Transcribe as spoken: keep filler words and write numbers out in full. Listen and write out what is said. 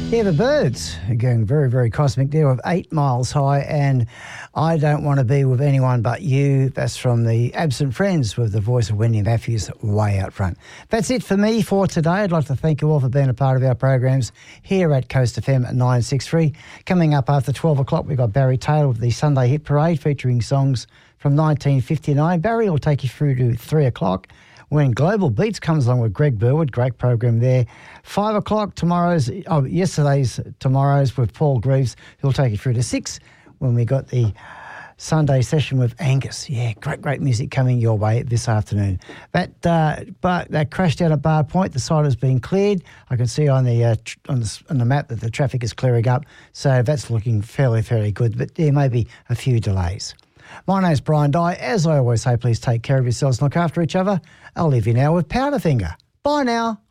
Yeah, the birds are going very, very cosmic there with Eight Miles High and I Don't Want to Be With Anyone But You. That's from the Absent Friends with the voice of Wendy Matthews way out front. That's it for me for today. I'd like to thank you all for being a part of our programs here at Coast F M at nine sixty-three. Coming up after twelve o'clock, we've got Barry Taylor with the Sunday Hit Parade featuring songs from nineteen fifty-nine. Barry will take you through to three o'clock. When Global Beats comes along with Greg Burwood, great program there. Five o'clock tomorrow's, oh, yesterday's tomorrow's with Paul Greaves, who'll take you through to six when we got the Sunday session with Angus. Yeah, great, great music coming your way this afternoon. That uh, but that crash down at Bar Point, the site has been cleared. I can see on the, uh, tr- on the on the map that the traffic is clearing up, so that's looking fairly, fairly good, but there may be a few delays. My name's Brian Dye. As I always say, please take care of yourselves and look after each other. I'll leave you now with Powderfinger. Bye now.